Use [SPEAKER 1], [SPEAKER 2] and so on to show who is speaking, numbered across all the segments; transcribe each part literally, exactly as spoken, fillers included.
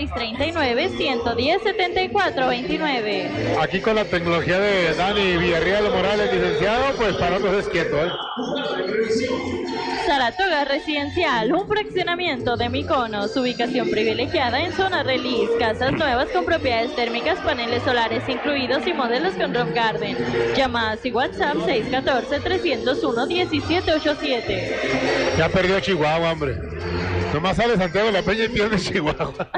[SPEAKER 1] seis tres nueve, uno uno cero, siete cuatro dos nueve.
[SPEAKER 2] Aquí con la tecnología de Dani Villarreal Morales, licenciado, pues para nosotros es quieto, ¿eh?
[SPEAKER 1] Saratoga Residencial, un fraccionamiento de Mykonos, ubicación privilegiada en zona release, casas nuevas con propiedades térmicas, paneles solares incluidos y modelos con rock garden. Llamadas y WhatsApp seis uno cuatro, tres cero uno, uno siete ocho siete.
[SPEAKER 2] Ya perdió Chihuahua, hombre. Nomás sale Santiago de la Peña y pierde Chihuahua.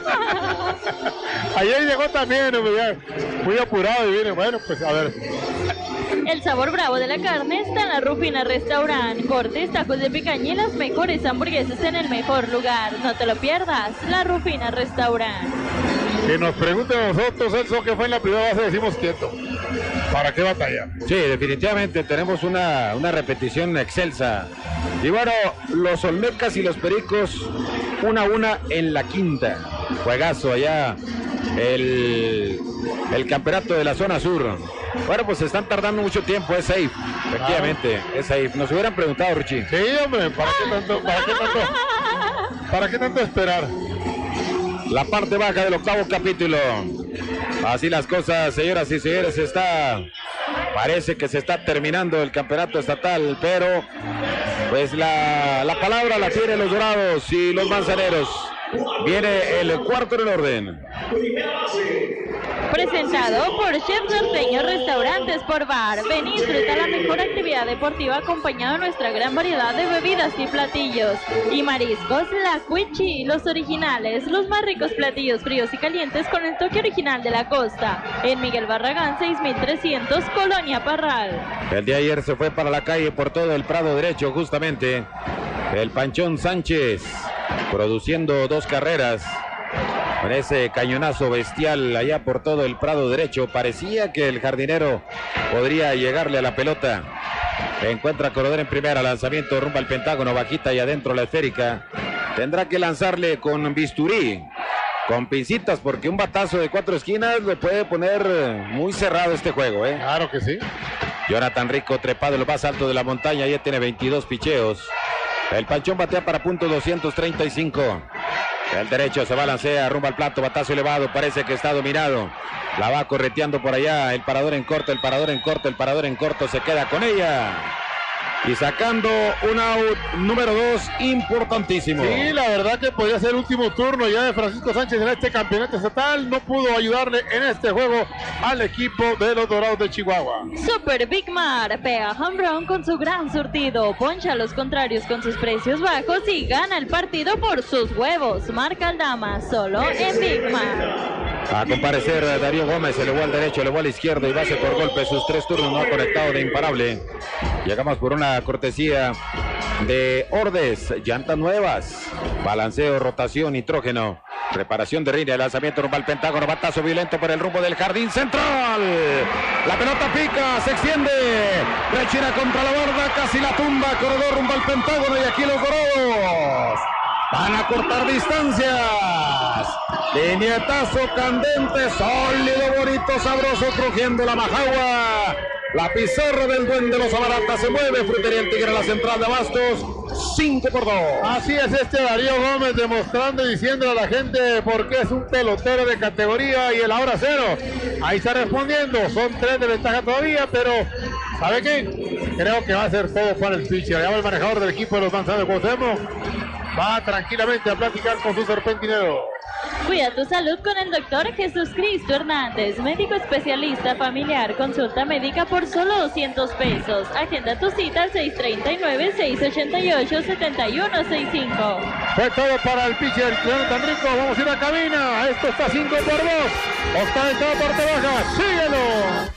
[SPEAKER 2] Ayer llegó también, hombre, ya muy apurado y viene, bueno, pues a ver.
[SPEAKER 1] El sabor bravo de la carne está en la Rufina Restaurant. Cortes, tacos de picaña y las mejores hamburguesas en el mejor lugar. No te lo pierdas, la Rufina Restaurant.
[SPEAKER 2] Que nos pregunten a nosotros, Celso, que fue en la primera base, decimos quieto. ¿Para qué batalla?
[SPEAKER 3] Sí, definitivamente tenemos una, una repetición excelsa. Y bueno, los Olmecas y los Pericos, una a una en la quinta. Juegazo allá, el, el campeonato de la zona sur. Bueno, pues se están tardando mucho tiempo, es safe, efectivamente, claro. Es safe. Nos hubieran preguntado, Richie.
[SPEAKER 2] Sí, hombre, ¿para qué tanto, para qué tanto, para qué tanto esperar?
[SPEAKER 3] La parte baja del octavo capítulo. Así las cosas, señoras y señores, está, parece que se está terminando el campeonato estatal, pero pues la, la palabra la tienen los Dorados y los Manzaneros. Viene el cuarto en el orden.
[SPEAKER 1] Presentado por Chef Norteño Restaurantes por Bar. Ven y disfruta la mejor actividad deportiva acompañado de nuestra gran variedad de bebidas y platillos. Y mariscos, la Cuichi, los originales, los más ricos platillos fríos y calientes con el toque original de la costa. En Miguel Barragán seis mil trescientos, Colonia Parral.
[SPEAKER 3] El día de ayer se fue para la calle por todo el Prado Derecho, justamente. El Panchón Sánchez, produciendo dos carreras. Con ese cañonazo bestial allá por todo el Prado Derecho, parecía que el jardinero podría llegarle a la pelota. Encuentra a Corredor en primera, lanzamiento rumbo al Pentágono, bajita y adentro la esférica. Tendrá que lanzarle con bisturí, con pincitas, porque un batazo de cuatro esquinas le puede poner muy cerrado este juego, ¿eh?
[SPEAKER 2] Claro que sí.
[SPEAKER 3] Jonathan Rico, trepado en lo más alto de la montaña, ya tiene veintidós picheos. El Panchón batea para punto doscientos treinta y cinco. El derecho se balancea rumbo al plato, batazo elevado, parece que está dominado. La va correteando por allá, el parador en corto, el parador en corto, el parador en corto, se queda con ella. Y sacando un out número dos importantísimo.
[SPEAKER 2] Sí, la verdad que podía ser el último turno ya de Francisco Sánchez en este campeonato estatal. No pudo ayudarle en este juego al equipo de los Dorados de Chihuahua.
[SPEAKER 1] Super Big Mar pega home run con su gran surtido, poncha a los contrarios con sus precios bajos y gana el partido por sus huevos. Marca Aldama, solo en Big Mar.
[SPEAKER 3] A comparecer Darío Gómez, se elevó al derecho, elevó al izquierdo y base por golpe. Sus tres turnos no ha conectado de imparable. Llegamos por una cortesía de Ordes, llantas nuevas, balanceo, rotación, nitrógeno, preparación de rinde, lanzamiento rumbo al Pentágono, batazo violento por el rumbo del jardín central. La pelota pica, se extiende, rechina contra la borda, casi la tumba, corredor rumbo al Pentágono y aquí los Dorados van a cortar distancias. Lineetazo candente, sólido, bonito, sabroso, crujiendo la majagua. La pizarra del duende de los Abaratas se mueve. Frutería El Tigre, la central de Abastos, cinco por dos.
[SPEAKER 2] Así es este Darío Gómez demostrando y diciéndole a la gente por qué es un pelotero de categoría y el ahora cero. Ahí está respondiendo, son tres de ventaja todavía, pero ¿sabe qué? Creo que va a ser todo para el pitcher. Allá va el manejador del equipo de los Manzanos de Cuauhtémoc. Va tranquilamente a platicar con su serpentinero.
[SPEAKER 1] Cuida tu salud con el doctor Jesús Cristo Hernández, médico especialista familiar, consulta médica por solo doscientos pesos. Agenda tu cita al seis tres nueve, seis ocho ocho, siete uno seis cinco.
[SPEAKER 2] Fue todo para el pitcher Jonathan Rico. Vamos a ir a cabina. Esto está cinco por dos. Octava entrada, parte baja. Síguelo.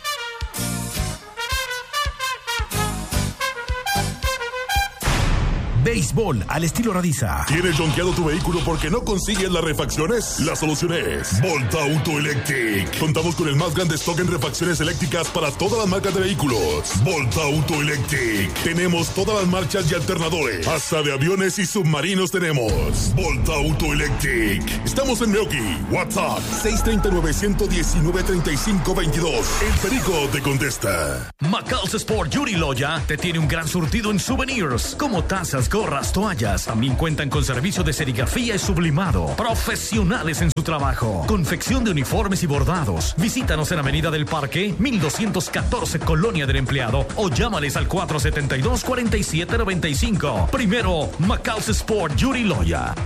[SPEAKER 4] Béisbol al estilo Radiza.
[SPEAKER 5] ¿Tienes jonqueado tu vehículo porque no consigues las refacciones? La solución es Volta Auto Electric. Contamos con el más grande stock en refacciones eléctricas para todas las marcas de vehículos. Volta Auto Electric. Tenemos todas las marchas y alternadores. Hasta de aviones y submarinos tenemos. Volta Auto Electric. Estamos en Meoki. WhatsApp seis tres nueve, uno uno nueve, tres cinco dos dos. El Perico te contesta.
[SPEAKER 4] Macal's Sport Yuri Loya te tiene un gran surtido en souvenirs como tazas, gorras, toallas. También cuentan con servicio de serigrafía y sublimado. Profesionales en su trabajo. Confección de uniformes y bordados. Visítanos en Avenida del Parque, mil doscientos catorce, Colonia del Empleado, o llámales al cuatro setenta y dos, cuarenta y siete noventa y cinco. Primero, Macaus Sport Yuri Loya.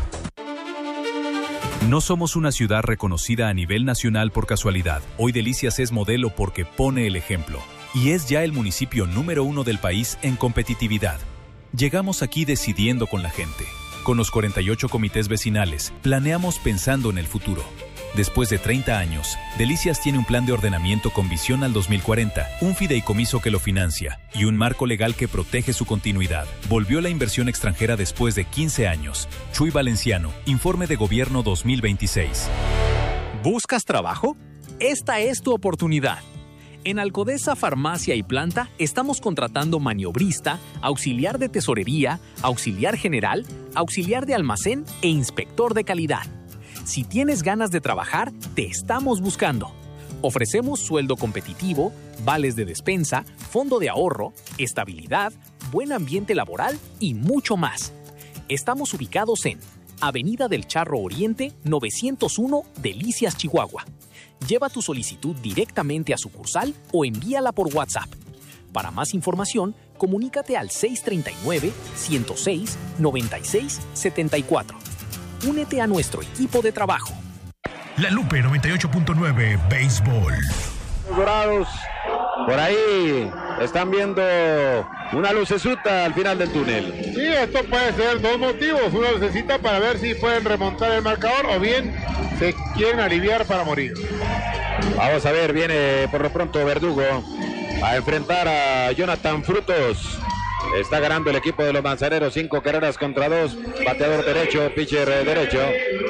[SPEAKER 6] No somos una ciudad reconocida a nivel nacional por casualidad. Hoy Delicias es modelo porque pone el ejemplo. Y es ya el municipio número uno del país en competitividad. Llegamos aquí decidiendo con la gente. Con los cuarenta y ocho comités vecinales, planeamos pensando en el futuro. Después de treinta años, Delicias tiene un plan de ordenamiento con visión al dos mil cuarenta, un fideicomiso que lo financia y un marco legal que protege su continuidad. Volvió la inversión extranjera después de quince años. Chuy Valenciano, Informe de Gobierno dos mil veintiséis.
[SPEAKER 7] ¿Buscas trabajo? Esta es tu oportunidad. En Alcodesa Farmacia y Planta estamos contratando maniobrista, auxiliar de tesorería, auxiliar general, auxiliar de almacén e inspector de calidad. Si tienes ganas de trabajar, te estamos buscando. Ofrecemos sueldo competitivo, vales de despensa, fondo de ahorro, estabilidad, buen ambiente laboral y mucho más. Estamos ubicados en Avenida del Charro Oriente, novecientos uno, Delicias, Chihuahua. Lleva tu solicitud directamente a sucursal o envíala por WhatsApp. Para más información, comunícate al seis tres nueve, uno cero seis, nueve seis siete cuatro. Únete a nuestro equipo de trabajo.
[SPEAKER 4] La Lupe noventa y ocho punto nueve, Béisbol.
[SPEAKER 3] Los Dorados, por ahí están viendo una lucecita al final del túnel.
[SPEAKER 2] Sí, esto puede ser dos motivos. Una lucecita para ver si pueden remontar el marcador o bien se quieren aliviar para morir.
[SPEAKER 3] Vamos a ver, viene por lo pronto Verdugo a enfrentar a Jonathan Frutos. Está ganando el equipo de los Manzaneros, cinco carreras contra dos. Bateador derecho, pitcher derecho.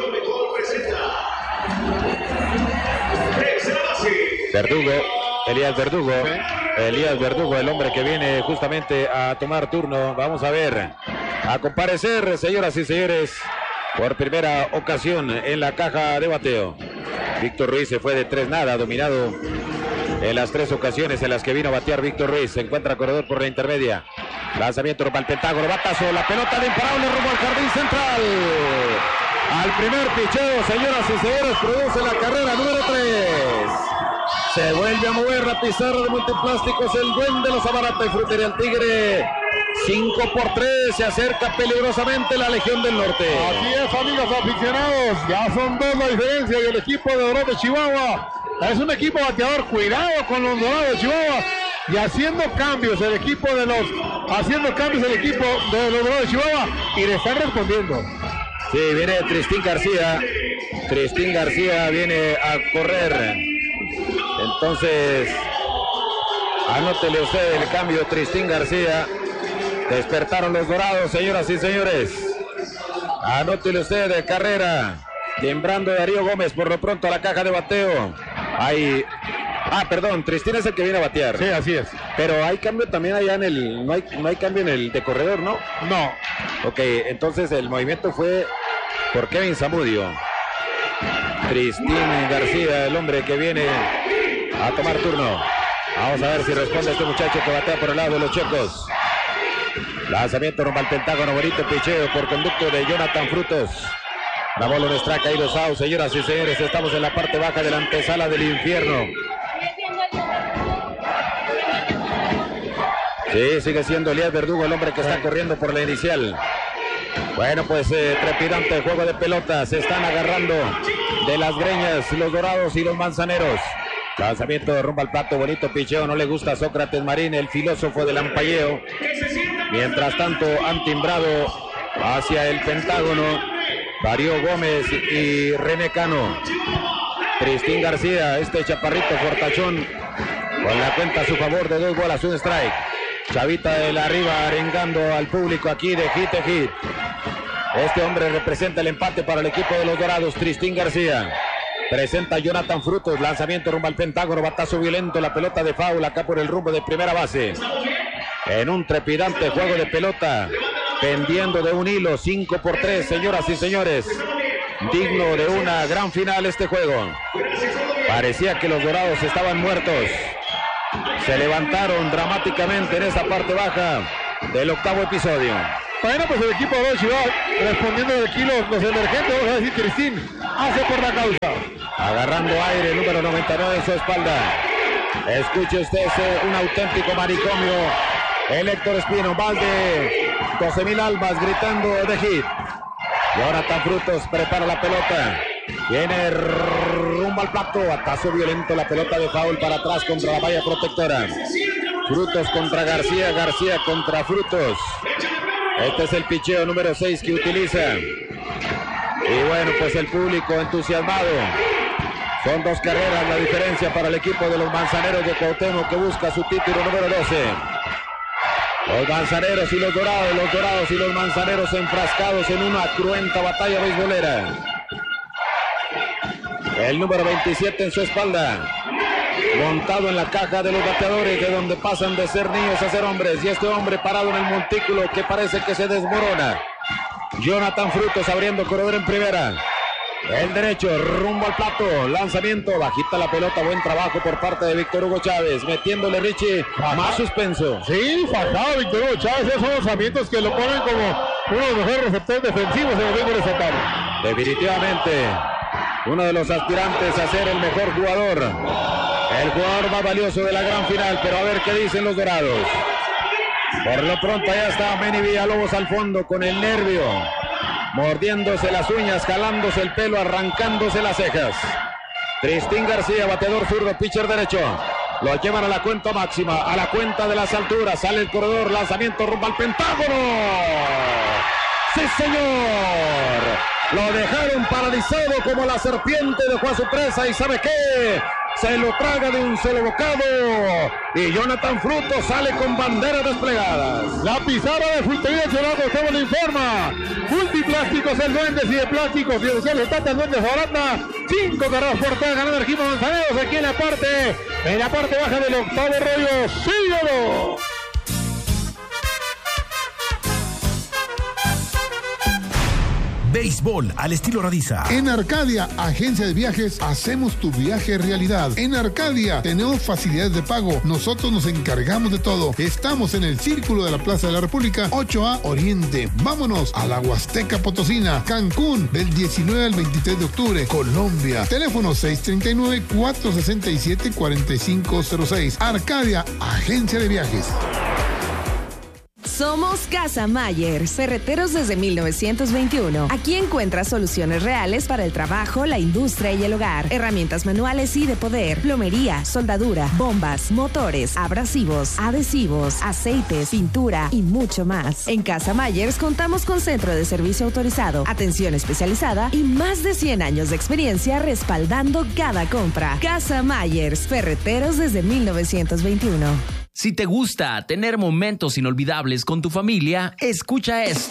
[SPEAKER 3] Verdugo, Elías Verdugo. Elías Verdugo, el hombre que viene justamente a tomar turno. Vamos a ver, a comparecer, señoras y señores, por primera ocasión en la caja de bateo. Víctor Ruiz se fue de tres nada, dominado en las tres ocasiones en las que vino a batear Víctor Ruiz. Se encuentra corredor por la intermedia. Lanzamiento para el Pentágono, batazo, la pelota de imparable rumbo al jardín central. Al primer picheo, señoras y señores, produce la carrera número tres. Se vuelve a mover la pizarra de Multiplásticos, el duende los abarata y Frutería El Tigre. cinco por tres, se acerca peligrosamente la Legión del Norte.
[SPEAKER 2] Así es, amigos aficionados, ya son dos la diferencia y el equipo de Dorados de Chihuahua es un equipo bateador. Cuidado con los Dorados de Chihuahua y haciendo cambios el equipo de los haciendo cambios el equipo de los Dorados de Chihuahua y le están respondiendo.
[SPEAKER 3] Sí, viene Tristín García. Tristín García viene a correr. Entonces, anótele usted el cambio, Tristín García. Despertaron los Dorados, señoras y señores. Anótele usted de carrera. Timbrando Darío Gómez por lo pronto a la caja de bateo. Hay... Ah, perdón, Tristín es el que viene a batear.
[SPEAKER 2] Sí, así es.
[SPEAKER 3] Pero hay cambio también allá en el... No hay, no hay cambio en el de corredor, ¿no?
[SPEAKER 2] No.
[SPEAKER 3] Ok, entonces el movimiento fue por Kevin Zamudio. Tristín García, el hombre que viene a tomar turno. Vamos a ver si responde este muchacho que batea por el lado de los checos. Lanzamiento rumbo al Pentágono, bonito picheo por conducto de Jonathan Frutos. La bola no está caído out, señoras y señores, estamos en la parte baja de la antesala del infierno. Sí, sigue siendo Elías Verdugo el hombre que está corriendo por la inicial. Bueno, pues eh, trepidante juego de pelota, se están agarrando de las greñas los Dorados y los Manzaneros. Lanzamiento de rumbo al plato, bonito picheo, no le gusta a Sócrates Marín, el filósofo del ampalleo. Mientras tanto han timbrado hacia el Pentágono Darío Gómez y René Cano. Tristín García, este chaparrito fortachón, con la cuenta a su favor de dos bolas, un strike. Chavita de la arriba arengando al público aquí de hit a hit. Este hombre representa el empate para el equipo de los Dorados. Tristín García presenta Jonathan Frutos, lanzamiento rumbo al Pentágono, batazo violento, la pelota de foul acá por el rumbo de primera base. En un trepidante juego de pelota, pendiendo de un hilo, cinco por tres, señoras y señores. Digno de una gran final este juego. Parecía que los Dorados estaban muertos. Se levantaron dramáticamente en esa parte baja del octavo episodio.
[SPEAKER 2] Bueno, pues el equipo de Chivas respondiendo de aquí los, los emergentes, vamos a decir, Cristín hace por la causa.
[SPEAKER 3] Agarrando aire, número noventa y nueve en su espalda. Escuche usted ese, un auténtico manicomio. El Héctor Espino, Valde, doce mil almas gritando de hit. Jonathan Frutos prepara la pelota. Viene rumbo al plato. Atazo violento, la pelota de foul para atrás contra la valla protectora. Frutos contra García, García contra Frutos. Este es el picheo número seis que utiliza. Y bueno, pues el público entusiasmado. Son dos carreras la diferencia para el equipo de los Manzaneros de Cuauhtémoc, que busca su título número doce. Los Manzaneros y los Dorados, los Dorados y los Manzaneros enfrascados en una cruenta batalla beisbolera. El número veintisiete en su espalda, montado en la caja de los bateadores, de donde pasan de ser niños a ser hombres. Y este hombre parado en el montículo que parece que se desmorona. Jonathan Frutos abriendo corredor en primera. El derecho, rumbo al plato, lanzamiento, bajita la pelota, buen trabajo por parte de Víctor Hugo Chávez, metiéndole Richie más suspenso.
[SPEAKER 2] Sí, fajado Víctor Hugo Chávez, esos son lanzamientos que lo ponen como uno de los mejores receptores defensivos en el béisbol estatal.
[SPEAKER 3] Definitivamente, uno de los aspirantes a ser el mejor jugador, el jugador más valioso de la gran final, pero a ver qué dicen los Dorados. Por lo pronto ya está Manny Villalobos al fondo con el nervio, mordiéndose las uñas, jalándose el pelo, arrancándose las cejas. Tristín García, bateador zurdo, pitcher derecho. Lo llevan a la cuenta máxima, a la cuenta de las alturas. Sale el corredor, lanzamiento rumbo al Pentágono. ¡Sí, señor! Lo dejaron paralizado como la serpiente dejó a su presa. ¿Y sabe qué? Se lo traga de un solo bocado. Y Jonathan Frutos sale con banderas desplegadas.
[SPEAKER 2] La pizarra de Frutería Cholaco, usted lo informa. Multiplásticos El Duendes y de plásticos y sociales Tata Duendes Barata. Cinco carreras por cada ganador equipo Manzaneros aquí en la parte, en la parte baja del octavo rollo. ¡Síguelo!
[SPEAKER 8] Béisbol al estilo Radiza.
[SPEAKER 9] En Arcadia, agencia de viajes, hacemos tu viaje realidad. En Arcadia tenemos facilidades de pago. Nosotros nos encargamos de todo. Estamos en el Círculo de la Plaza de la República, ocho A Oriente. Vámonos a la Huasteca Potosina, Cancún, del diecinueve al veintitrés de octubre. Colombia. Teléfono seis tres nueve, cuatro seis siete, cuatro cinco cero seis. Arcadia, agencia de viajes.
[SPEAKER 10] Somos Casa Mayer, ferreteros desde mil novecientos veintiuno. Aquí encuentras soluciones reales para el trabajo, la industria y el hogar. Herramientas manuales y de poder, plomería, soldadura, bombas, motores, abrasivos, adhesivos, aceites, pintura y mucho más. En Casa Mayers contamos con centro de servicio autorizado, atención especializada y más de cien años de experiencia respaldando cada compra. Casa Mayers, ferreteros desde mil novecientos veintiuno.
[SPEAKER 11] Si te gusta tener momentos inolvidables con tu familia, escucha esto.